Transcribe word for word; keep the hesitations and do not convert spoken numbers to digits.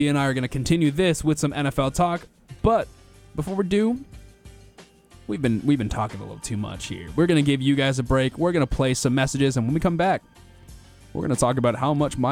He and I are going to continue this with some N F L talk, but before we do, we've been we've been talking a little too much here. We're going to give you guys a break. We're going to play some messages, and when we come back, we're going to talk about how much my